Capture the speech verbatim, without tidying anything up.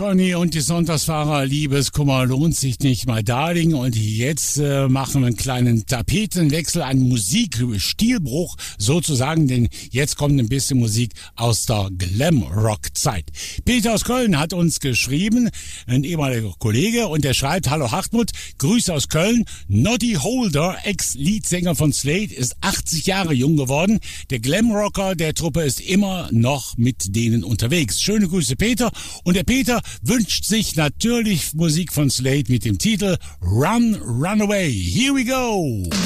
Conny und die Sonntagsfahrer, Liebeskummer lohnt sich nicht, my darling. Und jetzt äh, machen wir einen kleinen Tapetenwechsel, einen Musikstilbruch sozusagen, denn jetzt kommt ein bisschen Musik aus der Glamrock-Zeit. Peter aus Köln hat uns geschrieben, ein ehemaliger Kollege, und der schreibt: Hallo Hartmut, Grüße aus Köln. Noddy Holder, Ex-Leadsänger von Slade, ist achtzig Jahre jung geworden. Der Glamrocker der Truppe ist immer noch mit denen unterwegs. Schöne Grüße, Peter. Und der Peter wünscht sich natürlich Musik von Slade mit dem Titel Run, Run Away. Here we go!